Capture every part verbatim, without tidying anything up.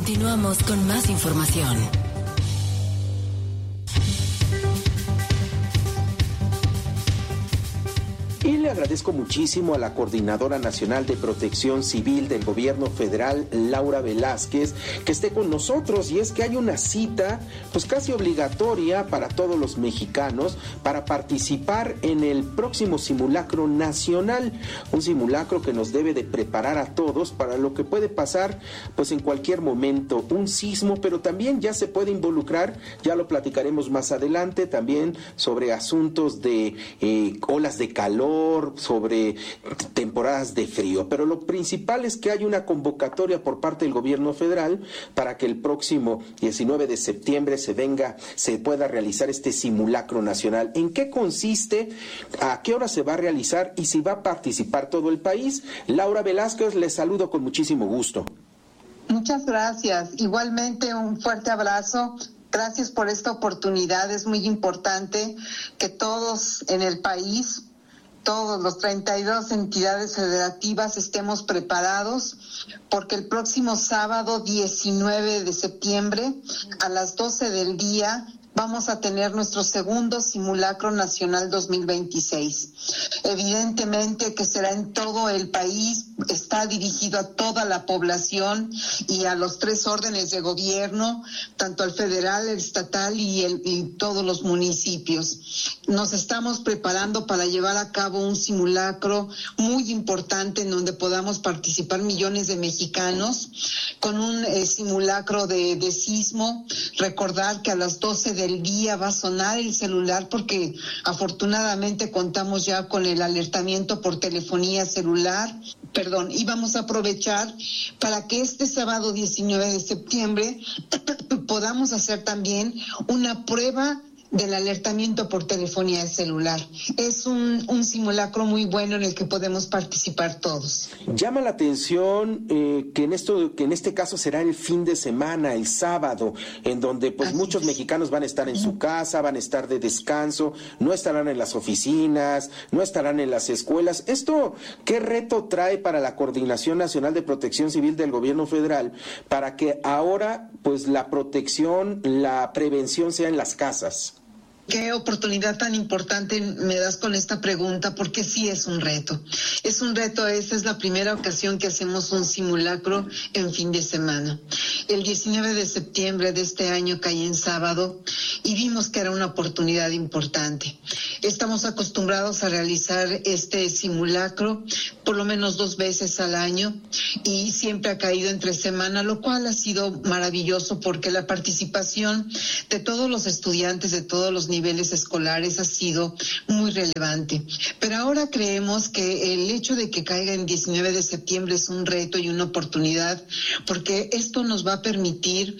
Continuamos con más información. Y le agradezco muchísimo a la Coordinadora Nacional de Protección Civil del Gobierno Federal, Laura Velázquez, que esté con nosotros. Y es que hay una cita, pues casi obligatoria para todos los mexicanos para participar en el próximo simulacro nacional. Un simulacro que nos debe de preparar a todos para lo que puede pasar, pues en cualquier momento, un sismo, pero también ya se puede involucrar, ya lo platicaremos más adelante, también sobre asuntos de eh, olas de calor, sobre temporadas de frío, pero lo principal es que hay una convocatoria por parte del gobierno federal para que el próximo diecinueve de septiembre se venga, se pueda realizar este simulacro nacional. ¿En qué consiste? ¿A qué hora se va a realizar? Y si va a participar todo el país. Laura Velázquez, les saludo con muchísimo gusto. Muchas gracias. Igualmente un fuerte abrazo. Gracias por esta oportunidad. Es muy importante que todos en el país, todos los treinta y dos entidades federativas estemos preparados, porque el próximo sábado diecinueve de septiembre a las doce del día vamos a tener nuestro segundo simulacro nacional dos mil veintiséis. Evidentemente que será en todo el país, está dirigido a toda la población y a los tres órdenes de gobierno, tanto al federal, el estatal y, el, y todos los municipios. Nos estamos preparando para llevar a cabo un simulacro muy importante en donde podamos participar millones de mexicanos con un eh, simulacro de, de sismo. Recordar que a las doce del día va a sonar el celular, porque afortunadamente contamos ya con el alertamiento por telefonía celular, perdón, y vamos a aprovechar para que este sábado diecinueve de septiembre podamos hacer también una prueba del alertamiento por telefonía celular. Es un, un simulacro muy bueno en el que podemos participar todos. Llama la atención eh, que en esto, que en este caso será el fin de semana, el sábado, en donde pues Así muchos es. mexicanos van a estar en uh-huh. su casa, van a estar de descanso, no estarán en las oficinas, no estarán en las escuelas. ¿Esto qué reto trae para la Coordinación Nacional de Protección Civil del Gobierno Federal para que ahora pues la protección, la prevención sea en las casas? Qué oportunidad tan importante me das con esta pregunta, porque sí es un reto. Es un reto, esta es la primera ocasión que hacemos un simulacro en fin de semana. El diecinueve de septiembre de este año cae en sábado y vimos que era una oportunidad importante. Estamos acostumbrados a realizar este simulacro por lo menos dos veces al año y siempre ha caído entre semana, lo cual ha sido maravilloso porque la participación de todos los estudiantes de todos los niveles niveles escolares ha sido muy relevante. Pero ahora creemos que el hecho de que caiga en diecinueve de septiembre es un reto y una oportunidad, porque esto nos va a permitir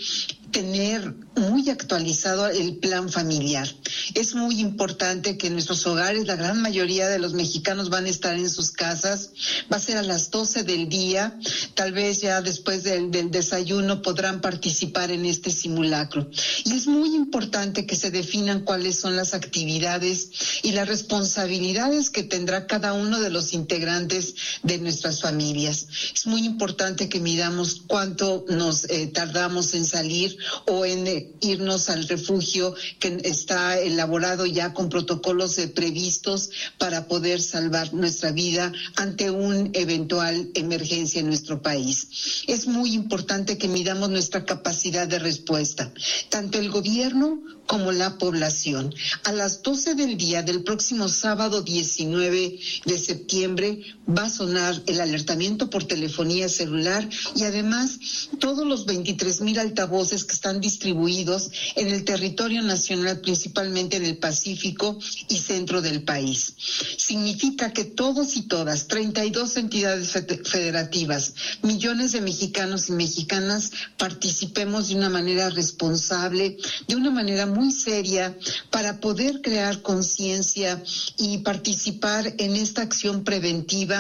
tener muy actualizado el plan familiar. Es muy importante que en nuestros hogares, la gran mayoría de los mexicanos van a estar en sus casas, va a ser a las doce del día, tal vez ya después del, del desayuno podrán participar en este simulacro. Y es muy importante que se definan cuáles son las actividades y las responsabilidades que tendrá cada uno de los integrantes de nuestras familias. Es muy importante que midamos cuánto nos eh, tardamos en salir o en eh, irnos al refugio que está elaborado ya con protocolos eh, previstos para poder salvar nuestra vida ante una eventual emergencia en nuestro país. Es muy importante que midamos nuestra capacidad de respuesta, tanto el gobierno como la población. A las doce del día del próximo sábado diecinueve de septiembre va a sonar el alertamiento por telefonía celular y además todos los veintitrés mil altavoces que están distribuidos en el territorio nacional, principalmente en el Pacífico y centro del país. Significa que todos y todas, treinta y dos entidades federativas, millones de mexicanos y mexicanas participemos de una manera responsable, de una manera muy muy seria para poder crear conciencia y participar en esta acción preventiva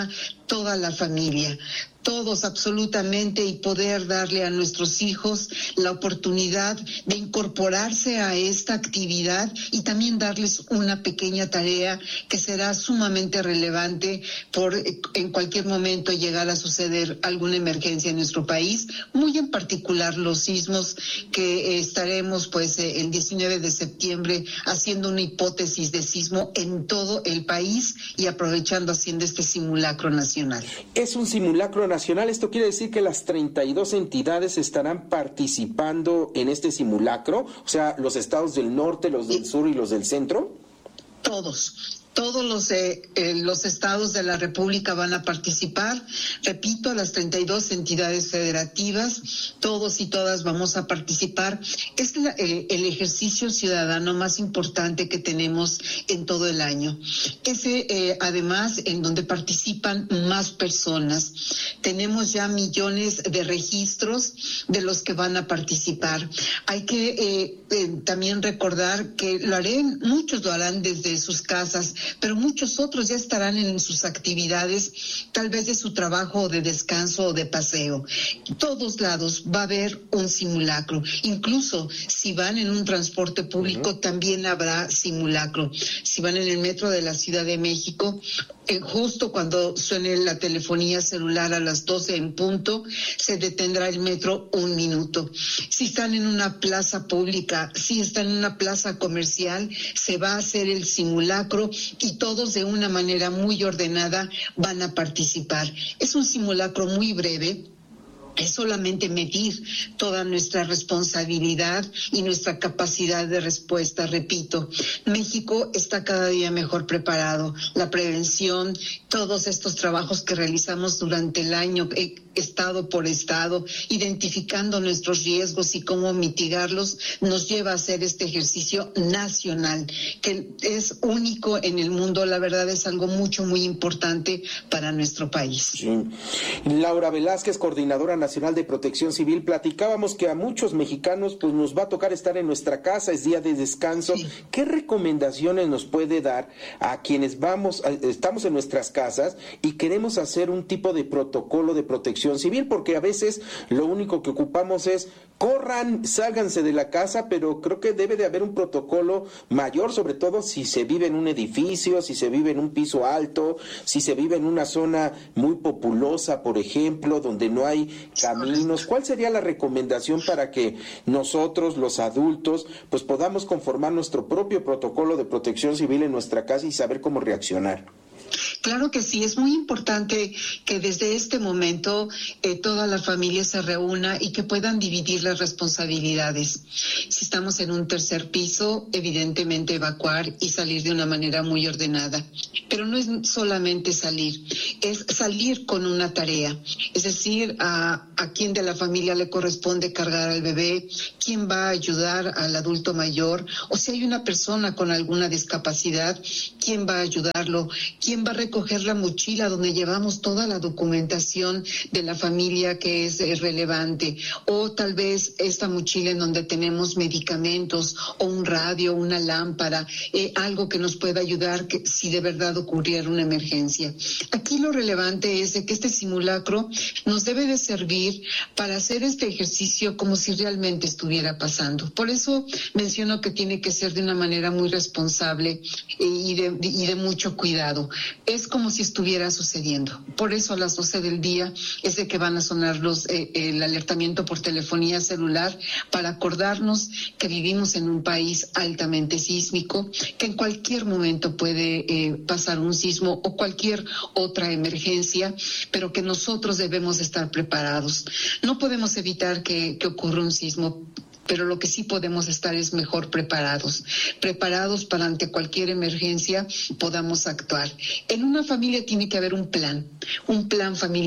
toda la familia, todos absolutamente, y poder darle a nuestros hijos la oportunidad de incorporarse a esta actividad y también darles una pequeña tarea que será sumamente relevante por en cualquier momento llegar a suceder alguna emergencia en nuestro país, muy en particular los sismos que estaremos pues el diecinueve de septiembre haciendo una hipótesis de sismo en todo el país y aprovechando haciendo este simulacro nacional. Es un simulacro nacional. Esto quiere decir que las treinta y dos entidades estarán participando en este simulacro, o sea, los estados del norte, los del sur y los del centro. Todos. Todos los, eh, eh, los estados de la República van a participar. Repito, las treinta y dos entidades federativas, todos y todas vamos a participar. Es la, eh, el ejercicio ciudadano más importante que tenemos en todo el año. Ese, eh, además, en donde participan más personas. Tenemos ya millones de registros de los que van a participar. Hay que eh, eh, también recordar que lo harán, muchos lo harán desde sus casas, pero muchos otros ya estarán en sus actividades, tal vez de su trabajo o de descanso o de paseo. En todos lados va a haber un simulacro. Incluso si van en un transporte público, uh-huh. también habrá simulacro. Si van en el metro de la Ciudad de México, eh, justo cuando suene la telefonía celular a las doce en punto, se detendrá el metro un minuto. Si están en una plaza pública, si están en una plaza comercial, se va a hacer el simulacro y todos de una manera muy ordenada van a participar. Es un simulacro muy breve. Es solamente medir toda nuestra responsabilidad y nuestra capacidad de respuesta. Repito, México está cada día mejor preparado. La prevención, todos estos trabajos que realizamos durante el año, eh, estado por estado, identificando nuestros riesgos y cómo mitigarlos, nos lleva a hacer este ejercicio nacional, que es único en el mundo. La verdad es algo mucho, muy importante para nuestro país. Sí. Laura Velázquez, coordinadora nacional de Protección Civil, platicábamos que a muchos mexicanos pues nos va a tocar estar en nuestra casa, es día de descanso. Sí. ¿Qué recomendaciones nos puede dar a quienes vamos, a, estamos en nuestras casas y queremos hacer un tipo de protocolo de protección civil? Porque a veces lo único que ocupamos es corran, sálganse de la casa, pero creo que debe de haber un protocolo mayor, sobre todo si se vive en un edificio, si se vive en un piso alto, si se vive en una zona muy populosa, por ejemplo, donde no hay caminos. ¿Cuál sería la recomendación para que nosotros, los adultos, pues podamos conformar nuestro propio protocolo de protección civil en nuestra casa y saber cómo reaccionar? Claro que sí, es muy importante que desde este momento eh, toda la familia se reúna y que puedan dividir las responsabilidades. Si estamos en un tercer piso, evidentemente evacuar y salir de una manera muy ordenada. Pero no es solamente salir, es salir con una tarea. Es decir, a, a quién de la familia le corresponde cargar al bebé, quién va a ayudar al adulto mayor, o si hay una persona con alguna discapacidad, quién va a ayudarlo, quién va a recoger la mochila donde llevamos toda la documentación de la familia que es eh, relevante, o tal vez esta mochila en donde tenemos medicamentos o un radio, una lámpara, eh, algo que nos pueda ayudar que, si de verdad ocurriera una emergencia. Aquí lo relevante es de que este simulacro nos debe de servir para hacer este ejercicio como si realmente estuviera pasando. Por eso menciono que tiene que ser de una manera muy responsable eh, y, de, y de mucho cuidado. Es como si estuviera sucediendo. Por eso a las doce del día es de que van a sonar los, eh, el alertamiento por telefonía celular para acordarnos que vivimos en un país altamente sísmico, que en cualquier momento puede eh, pasar un sismo o cualquier otra emergencia, pero que nosotros debemos estar preparados. No podemos evitar que, que ocurra un sismo, pero lo que sí podemos estar es mejor preparados, preparados para ante cualquier emergencia podamos actuar. En una familia tiene que haber un plan, un plan familiar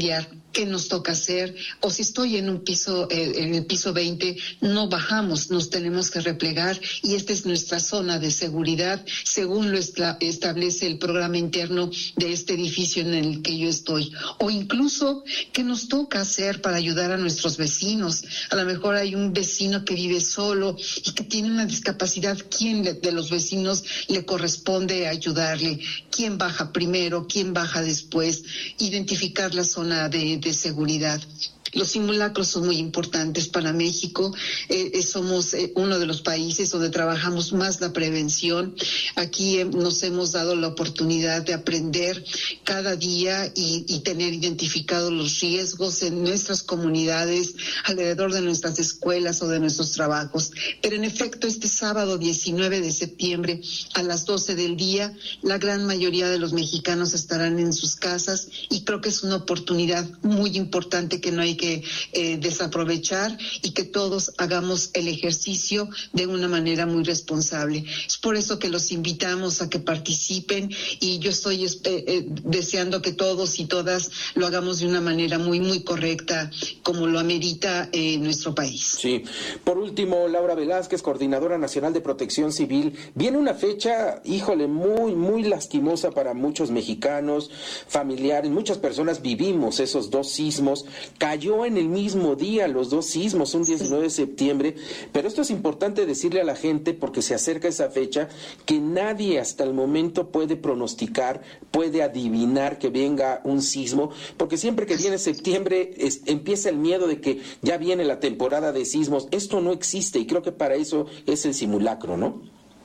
qué nos toca hacer, o si estoy en un piso, eh, en el piso veinte, no bajamos, nos tenemos que replegar y esta es nuestra zona de seguridad, según lo estra- establece el programa interno de este edificio en el que yo estoy. O incluso, ¿qué nos toca hacer para ayudar a nuestros vecinos? A lo mejor hay un vecino que vive solo y que tiene una discapacidad. ¿Quién le, de los vecinos le corresponde ayudarle? ¿Quién baja primero? ¿Quién baja después? Identificar la zona de, de seguridad. Los simulacros son muy importantes para México. Eh, somos eh, uno de los países donde trabajamos más la prevención. Aquí eh, nos hemos dado la oportunidad de aprender cada día y, y tener identificados los riesgos en nuestras comunidades, alrededor de nuestras escuelas o de nuestros trabajos. Pero en efecto, este sábado diecinueve de septiembre a las doce del día, la gran mayoría de los mexicanos estarán en sus casas y creo que es una oportunidad muy importante que no hay que eh, desaprovechar y que todos hagamos el ejercicio de una manera muy responsable. Es por eso que los invitamos a que participen y yo estoy eh, eh, deseando que todos y todas lo hagamos de una manera muy, muy correcta, como lo amerita eh, nuestro país. Sí. Por último, Laura Velázquez, Coordinadora Nacional de Protección Civil, viene una fecha, híjole, muy, muy lastimosa para muchos mexicanos, familiares, muchas personas vivimos esos dos sismos, cayó en el mismo día los dos sismos, un diecinueve de septiembre, pero esto es importante decirle a la gente porque se acerca esa fecha que nadie hasta el momento puede pronosticar, puede adivinar que venga un sismo, porque siempre que viene septiembre es, empieza el miedo de que ya viene la temporada de sismos. Esto no existe y creo que para eso es el simulacro, ¿no?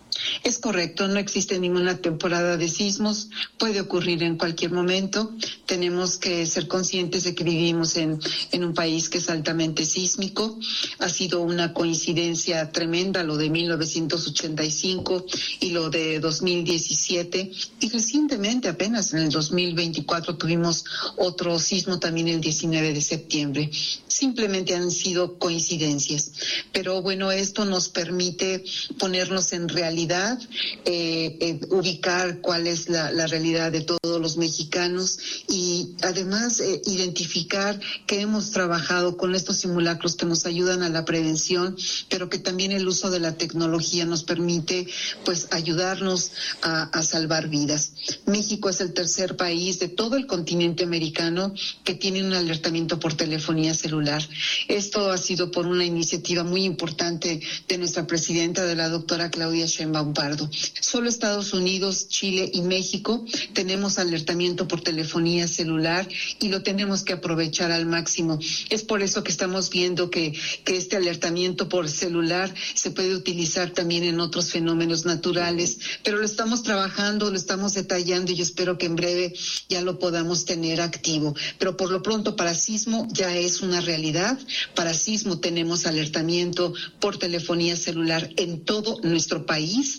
Es correcto, no existe ninguna temporada de sismos, puede ocurrir en cualquier momento. Tenemos que ser conscientes de que vivimos en, en un país que es altamente sísmico. Ha sido una coincidencia tremenda lo de mil novecientos ochenta y cinco y lo de dos mil diecisiete. Y recientemente, apenas en el dos mil veinticuatro, tuvimos otro sismo también el diecinueve de septiembre. Simplemente han sido coincidencias. Pero bueno, esto nos permite ponernos en realidad, eh, eh, ubicar cuál es la, la realidad de todos los mexicanos y además eh, identificar que hemos trabajado con estos simulacros que nos ayudan a la prevención, pero que también el uso de la tecnología nos permite pues ayudarnos a, a salvar vidas. México es el tercer país de todo el continente americano que tiene un alertamiento por telefonía celular. Esto ha sido por una iniciativa muy importante de nuestra presidenta, de la doctora Claudia Sheinbaum Pardo. Solo Estados Unidos, Chile y México tenemos alertamiento por telefonía celular y lo tenemos que aprovechar al máximo. Es por eso que estamos viendo que, que este alertamiento por celular se puede utilizar también en otros fenómenos naturales, pero lo estamos trabajando, lo estamos detallando y yo espero que en breve ya lo podamos tener activo. Pero por lo pronto para sismo ya es una realidad. Para sismo tenemos alertamiento por telefonía celular en todo nuestro país.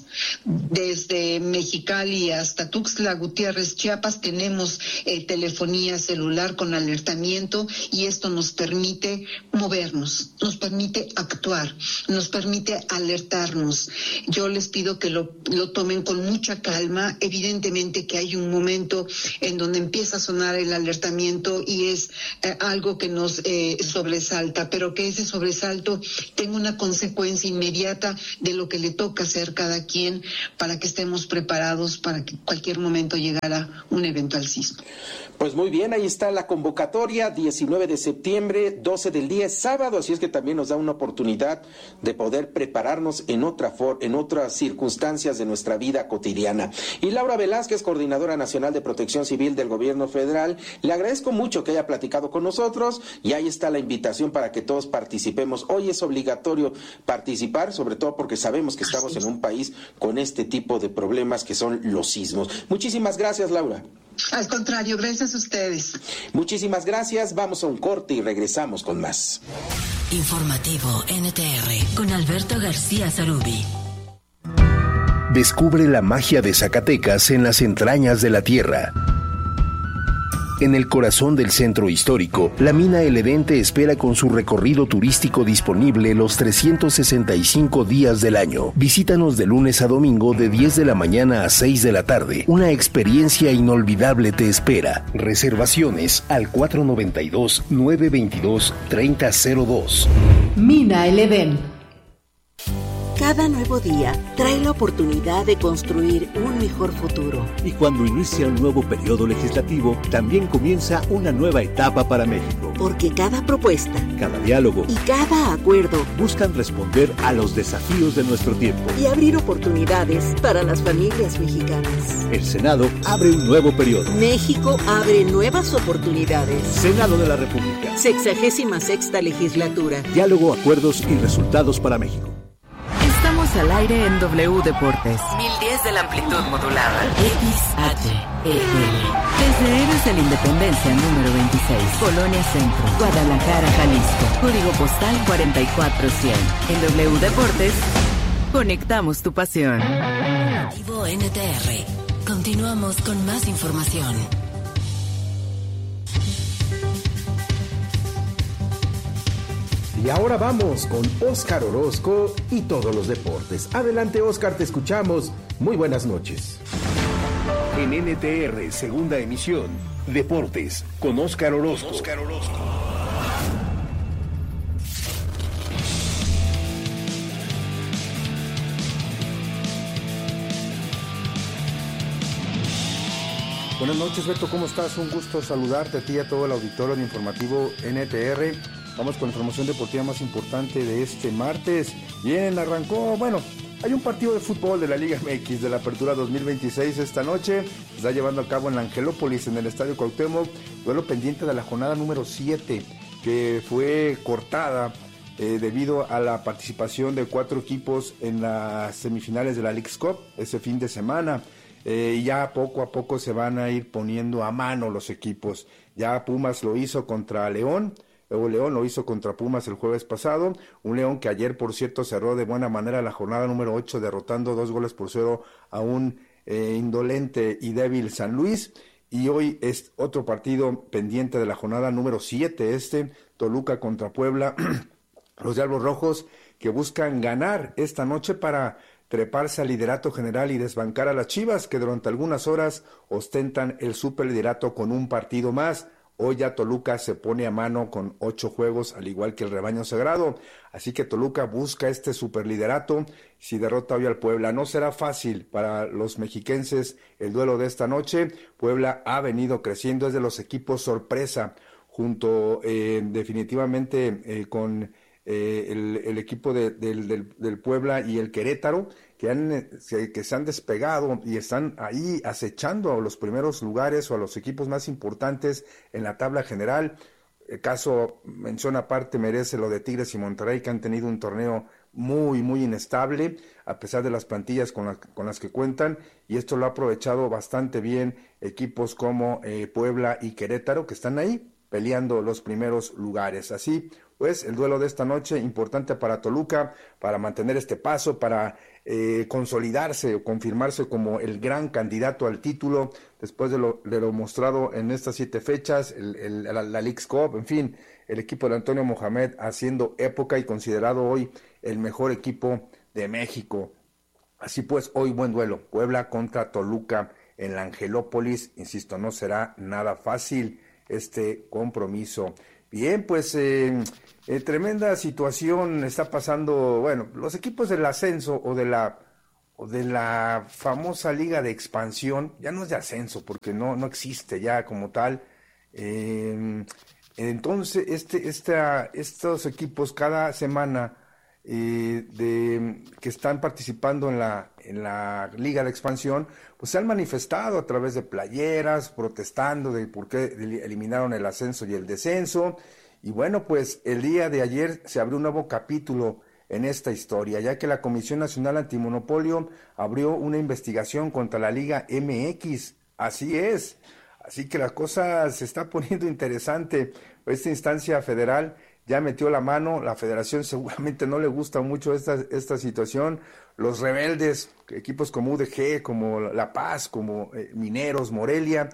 Desde Mexicali hasta Tuxtla Gutiérrez, Chiapas, tenemos eh, telefonía celular con alertamiento y esto nos permite movernos, nos permite actuar, nos permite alertarnos. Yo les pido que lo, lo tomen con mucha calma. Evidentemente que hay un momento en donde empieza a sonar el alertamiento y es eh, algo que nos eh, sobresalta, pero que ese sobresalto tenga una consecuencia inmediata de lo que le toca hacer cada quien para que estemos preparados para que en cualquier momento llegara un eventual sismo. Pues muy bien, ahí está la convocatoria, diecinueve de septiembre, doce del día, es sábado, así es que también nos da una oportunidad de poder prepararnos en otra for- en otras circunstancias de nuestra vida cotidiana. Y Laura Velázquez, Coordinadora Nacional de Protección Civil del Gobierno Federal, le agradezco mucho que haya platicado con nosotros y ahí está la invitación para que todos participemos. Hoy es obligatorio participar, sobre todo porque sabemos que estamos en un país con este tipo de problemas que son los sismos. Muchísimas gracias, Laura. Al contrario, gracias a ustedes. Muchísimas gracias. Vamos a un corte y regresamos con más. Informativo N T R con Alberto García Zarubi. Descubre la magia de Zacatecas en las entrañas de la tierra. En el corazón del centro histórico, la Mina El Edén te espera con su recorrido turístico disponible los trescientos sesenta y cinco días del año. Visítanos de lunes a domingo de diez de la mañana a seis de la tarde. Una experiencia inolvidable te espera. Reservaciones al cuatro noventa y dos, nueve veintidós, treinta cero dos. Mina El Edén. Cada nuevo día trae la oportunidad de construir un mejor futuro. Y cuando inicia un nuevo periodo legislativo, también comienza una nueva etapa para México. Porque cada propuesta, cada diálogo y cada acuerdo buscan responder a los desafíos de nuestro tiempo y abrir oportunidades para las familias mexicanas. El Senado abre un nuevo periodo. México abre nuevas oportunidades. Senado de la República. Sexagésima sexta legislatura. Diálogo, acuerdos y resultados para México. Estamos al aire en W Deportes. mil diez de la amplitud modulada. X H E L. Desde Héroes de la Independencia número veintiséis, Colonia Centro, Guadalajara, Jalisco. Código postal cuarenta y cuatro cien. En W Deportes, conectamos tu pasión. Informativo N T R. Continuamos con más información. Y ahora vamos con Óscar Orozco y todos los deportes. Adelante, Óscar, te escuchamos. Muy buenas noches. En N T R, segunda emisión, Deportes, con Óscar Orozco. Óscar Orozco. Buenas noches, Beto, ¿cómo estás? Un gusto saludarte a ti y a todo el auditorio de Informativo N T R. Vamos con la información deportiva más importante de este martes. Bien, arrancó, bueno, hay un partido de fútbol de la Liga M X de la Apertura dos mil veintiséis esta noche. Se está llevando a cabo en la Angelópolis, en el Estadio Cuauhtémoc, duelo pendiente de la jornada número siete, que fue cortada eh, debido a la participación de cuatro equipos en las semifinales de la Leagues Cup ese fin de semana. Eh, y ya poco a poco se van a ir poniendo a mano los equipos. Ya Pumas lo hizo contra León. Luego León lo hizo contra Pumas el jueves pasado, un León que ayer, por cierto, cerró de buena manera la jornada número ocho, derrotando dos goles por cero a un eh, indolente y débil San Luis, y hoy es otro partido pendiente de la jornada número siete, este, Toluca contra Puebla, los Diablos Rojos que buscan ganar esta noche para treparse al liderato general y desbancar a las Chivas, que durante algunas horas ostentan el superliderato con un partido más. Hoy ya Toluca se pone a mano con ocho juegos, al igual que el rebaño sagrado. Así que Toluca busca este superliderato. Si derrota hoy al Puebla, no será fácil para los mexiquenses el duelo de esta noche. Puebla ha venido creciendo, es de los equipos sorpresa, junto eh, definitivamente eh, con eh, el, el equipo de, del, del, del Puebla y el Querétaro, que, han, que se han despegado y están ahí acechando a los primeros lugares o a los equipos más importantes en la tabla general. El caso, mención aparte, merece lo de Tigres y Monterrey, que han tenido un torneo muy, muy inestable, a pesar de las plantillas con, la, con las que cuentan, y esto lo ha aprovechado bastante bien equipos como eh, Puebla y Querétaro, que están ahí peleando los primeros lugares. Así pues, el duelo de esta noche, importante para Toluca, para mantener este paso, para eh, consolidarse o confirmarse como el gran candidato al título, después de lo, de lo mostrado en estas siete fechas, el, el, la, la Leagues Cup, en fin, el equipo de Antonio Mohamed haciendo época y considerado hoy el mejor equipo de México. Así pues, hoy buen duelo, Puebla contra Toluca en la Angelópolis. Insisto, no será nada fácil este compromiso. Bien, pues eh, eh, tremenda situación está pasando, bueno, los equipos del ascenso o de la o de la famosa liga de expansión, ya no es de ascenso porque no, no existe ya como tal. Eh, entonces, este, esta, estos equipos cada semana eh, de, que están participando en la, en la liga de expansión, pues se han manifestado a través de playeras, protestando de por qué eliminaron el ascenso y el descenso. Y bueno, pues el día de ayer se abrió un nuevo capítulo en esta historia, ya que la Comisión Nacional Antimonopolio abrió una investigación contra la Liga M X. Así es, así que la cosa se está poniendo interesante. Esta instancia federal ya metió la mano, la federación seguramente no le gusta mucho esta, esta situación. Los rebeldes, equipos como U D G, como La Paz, como eh, Mineros, Morelia,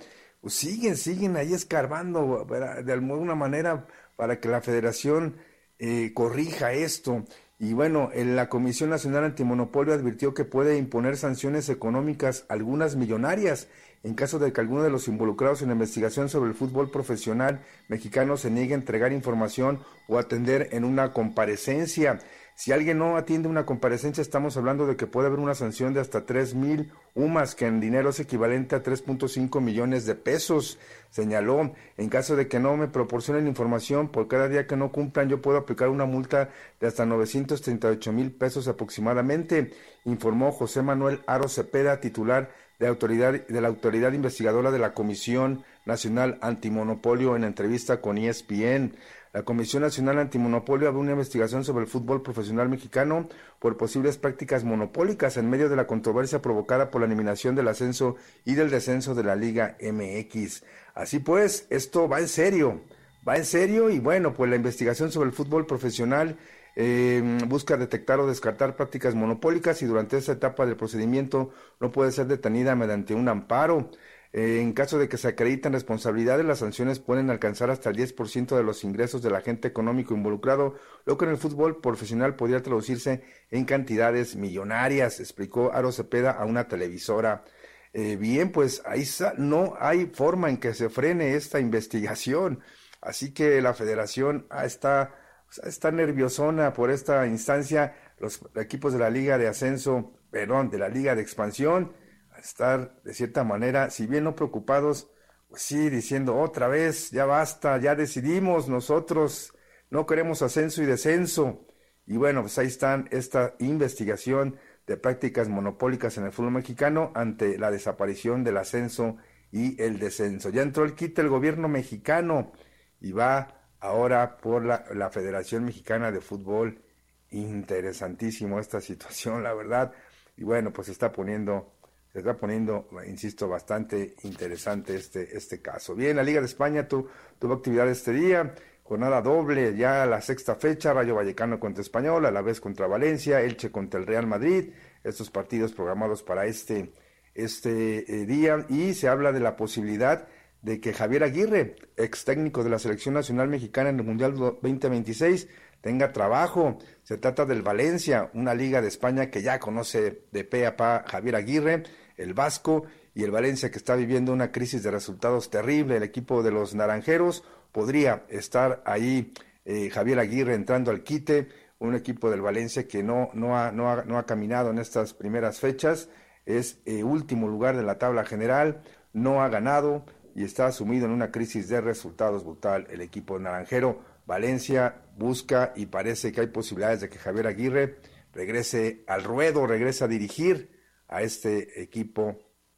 pues siguen, siguen ahí escarbando de alguna manera para que la federación eh, corrija esto. Y bueno, la Comisión Nacional Antimonopolio advirtió que puede imponer sanciones económicas, algunas millonarias, en caso de que alguno de los involucrados en la investigación sobre el fútbol profesional mexicano se niegue a entregar información o atender en una comparecencia. Si alguien no atiende una comparecencia, estamos hablando de que puede haber una sanción de hasta tres mil U M A S, que en dinero es equivalente a tres punto cinco millones de pesos, señaló. En caso de que no me proporcionen información, por cada día que no cumplan, yo puedo aplicar una multa de hasta novecientos treinta y ocho mil pesos aproximadamente, informó José Manuel Aro Cepeda, titular de, autoridad, de la autoridad investigadora de la Comisión Nacional Antimonopolio, en entrevista con E S P N. La Comisión Nacional Antimonopolio abrió una investigación sobre el fútbol profesional mexicano por posibles prácticas monopólicas en medio de la controversia provocada por la eliminación del ascenso y del descenso de la Liga M X. Así pues, esto va en serio, va en serio y bueno, pues la investigación sobre el fútbol profesional eh, busca detectar o descartar prácticas monopólicas y durante esta etapa del procedimiento no puede ser detenida mediante un amparo. Eh, en caso de que se acrediten responsabilidades, las sanciones pueden alcanzar hasta el diez por ciento de los ingresos del agente económico involucrado, lo que en el fútbol profesional podría traducirse en cantidades millonarias, explicó Aro Cepeda a una televisora. Eh, bien, pues ahí no hay forma en que se frene esta investigación, así que la federación está, está nerviosona por esta instancia. Los equipos de la Liga de Ascenso, perdón, de la Liga de Expansión, estar de cierta manera, si bien no preocupados, pues sí, diciendo otra vez, ya basta, ya decidimos, nosotros no queremos ascenso y descenso. Y bueno, pues ahí están esta investigación de prácticas monopólicas en el fútbol mexicano ante la desaparición del ascenso y el descenso. Ya entró el quite el gobierno mexicano y va ahora por la, la Federación Mexicana de Fútbol. Interesantísimo esta situación, la verdad. Y bueno, pues se está poniendo... Se está poniendo, insisto, bastante interesante este este caso. Bien, la Liga de España tu, tuvo actividad este día, jornada doble, ya la sexta fecha, Rayo Vallecano contra Español, Alavés contra Valencia, Elche contra el Real Madrid, estos partidos programados para este, este eh, día, y se habla de la posibilidad de que Javier Aguirre, ex técnico de la Selección Nacional Mexicana en el Mundial veinte veintiséis, tenga trabajo. Se trata del Valencia, una liga de España que ya conoce de pe a pa Javier Aguirre, el vasco, y el Valencia que está viviendo una crisis de resultados terrible. El equipo de los naranjeros podría estar ahí, eh, Javier Aguirre entrando al quite, un equipo del Valencia que no, no, ha, no, ha, no ha caminado en estas primeras fechas, es eh, último lugar de la tabla general, no ha ganado y está sumido en una crisis de resultados brutal el equipo naranjero. Valencia busca y parece que hay posibilidades de que Javier Aguirre regrese al ruedo, regrese a dirigir a este equipo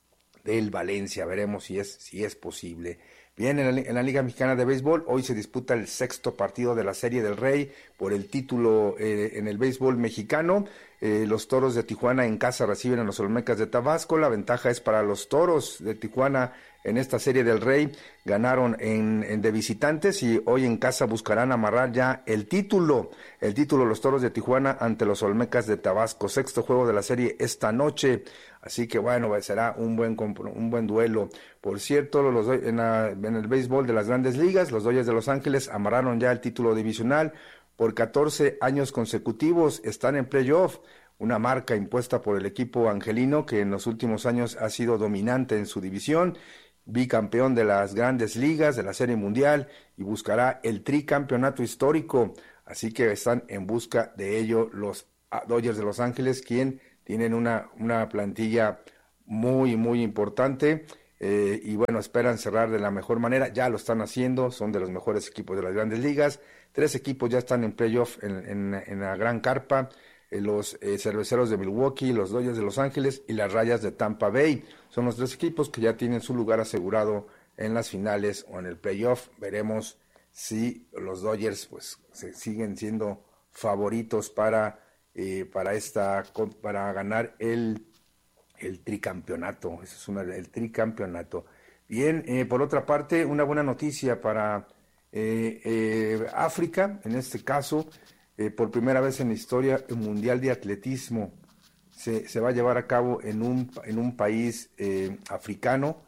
del Valencia. Veremos si es, si es posible. Bien, en la, en la Liga Mexicana de Béisbol, hoy se disputa el sexto partido de la Serie del Rey por el título eh, en el béisbol mexicano. Eh, los Toros de Tijuana en casa reciben a los Olmecas de Tabasco. La ventaja es para los Toros de Tijuana en esta Serie del Rey. Ganaron en, en de visitantes y hoy en casa buscarán amarrar ya el título. El título los Toros de Tijuana ante los Olmecas de Tabasco. Sexto juego de la serie esta noche. Así que bueno, será un buen un buen duelo. Por cierto, los en, la, en el béisbol de las Grandes Ligas, los Dodgers de Los Ángeles amarraron ya el título divisional por catorce años consecutivos. Están en playoff, una marca impuesta por el equipo angelino que en los últimos años ha sido dominante en su división, bicampeón de las Grandes Ligas, de la Serie Mundial, y buscará el tricampeonato histórico. Así que están en busca de ello los Dodgers de Los Ángeles, quien tienen una, una plantilla muy, muy importante, eh, y bueno, esperan cerrar de la mejor manera. Ya lo están haciendo, son de los mejores equipos de las Grandes Ligas. Tres equipos ya están en playoff en, en, en la gran carpa, eh, los eh, Cerveceros de Milwaukee, los Dodgers de Los Ángeles y las Rayas de Tampa Bay. Son los tres equipos que ya tienen su lugar asegurado en las finales o en el playoff. Veremos si los Dodgers pues se siguen siendo favoritos para Eh, para esta para ganar el el tricampeonato. Eso es una, el tricampeonato. Bien, eh, por otra parte, una buena noticia para eh, eh, África, en este caso, eh, por primera vez en la historia, el Mundial de Atletismo se, se va a llevar a cabo en un en un país eh, africano,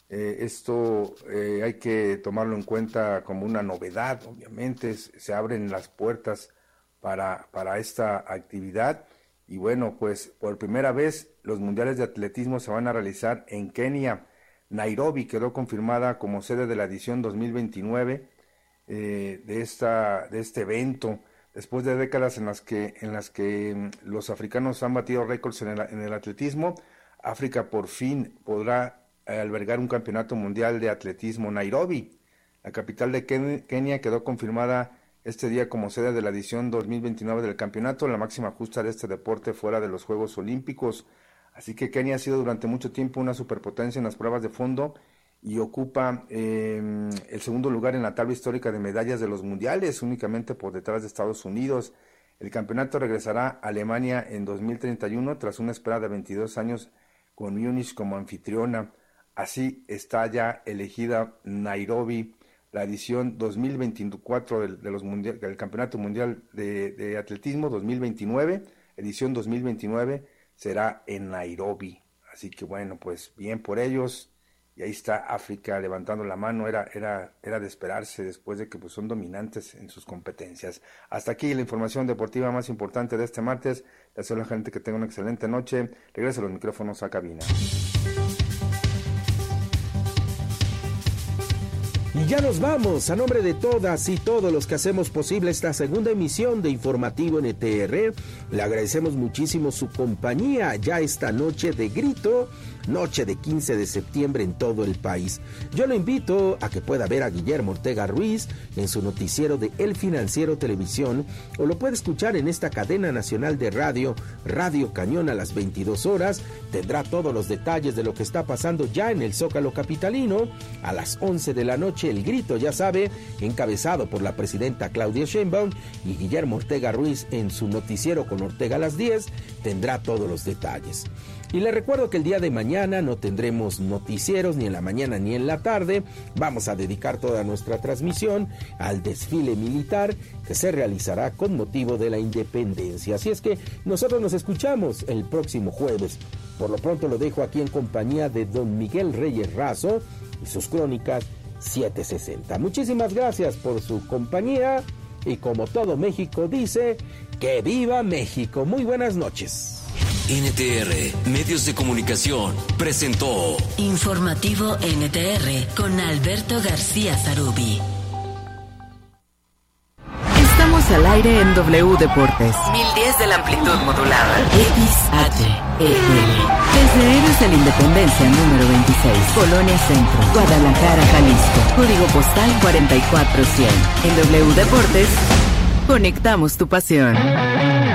Eh, esto eh, hay que tomarlo en cuenta como una novedad, obviamente, se abren las puertas para, para esta actividad y bueno, pues por primera vez los mundiales de atletismo se van a realizar en Kenia. Nairobi quedó confirmada como sede de la edición dos mil veintinueve eh, de, esta, de este evento, después de décadas en las que, en las que los africanos han batido récords en el, en el atletismo. África por fin podrá albergar un campeonato mundial de atletismo. Nairobi, la capital de Kenia, quedó confirmada este día como sede de la edición dos mil veintinueve del campeonato, la máxima justa de este deporte fuera de los Juegos Olímpicos. Así que Kenia ha sido durante mucho tiempo una superpotencia en las pruebas de fondo y ocupa eh, el segundo lugar en la tabla histórica de medallas de los mundiales, únicamente por detrás de Estados Unidos. El campeonato regresará a Alemania en dos mil treinta y uno tras una espera de veintidós años con Múnich como anfitriona. Así está ya elegida Nairobi, la edición dos mil veinticuatro del, de los mundial, del Campeonato Mundial de, de Atletismo dos mil veintinueve, edición dos mil veintinueve, será en Nairobi. Así que bueno, pues bien por ellos. Y ahí está África levantando la mano, era, era, era de esperarse después de que pues, son dominantes en sus competencias. Hasta aquí la información deportiva más importante de este martes. Les deseo a la gente que tenga una excelente noche. Regreso los micrófonos a cabina. Y ya nos vamos, a nombre de todas y todos los que hacemos posible esta segunda emisión de Informativo N T R, le agradecemos muchísimo su compañía ya esta noche de grito, noche de quince de septiembre en todo el país. Yo lo invito a que pueda ver a Guillermo Ortega Ruiz en su noticiero de El Financiero Televisión, o lo puede escuchar en esta cadena nacional de radio, Radio Cañón, a las veintidós horas. Tendrá todos los detalles de lo que está pasando ya en el Zócalo capitalino. A las once de la noche, El Grito, ya sabe, encabezado por la presidenta Claudia Sheinbaum, y Guillermo Ortega Ruiz en su noticiero con Ortega a las diez, tendrá todos los detalles. Y le recuerdo que el día de mañana no tendremos noticieros ni en la mañana ni en la tarde. Vamos a dedicar toda nuestra transmisión al desfile militar que se realizará con motivo de la independencia. Así es que nosotros nos escuchamos el próximo jueves. Por lo pronto lo dejo aquí en compañía de don Miguel Reyes Razo y sus crónicas siete sesenta. Muchísimas gracias por su compañía y como todo México dice, ¡que viva México! Muy buenas noches. N T R, Medios de Comunicación, presentó Informativo N T R con Alberto García Zarubi. Estamos al aire en W Deportes. mil diez de la amplitud modulada. X H E L. Desde Héroes de la Independencia número veintiséis, Colonia Centro, Guadalajara, Jalisco. Código postal cuarenta y cuatro cien. En W Deportes, conectamos tu pasión.